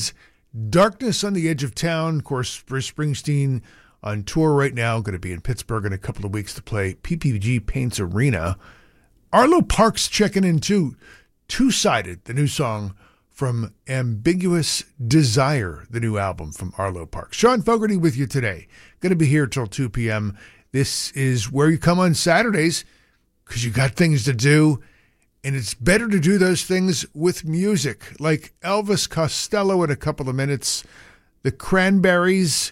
Darkness on the Edge of Town. Of course, Bruce Springsteen on tour right now. Going to be in Pittsburgh in a couple of weeks to play PPG Paints Arena. Arlo Parks checking in too. Two-Sided, the new song from Ambiguous Desire, the new album from Arlo Parks. Sean Fogarty with you today. Going to be here till 2 p.m. This is where you come on Saturdays because you got things to do. And it's better to do those things with music, like Elvis Costello in a couple of minutes, the Cranberries,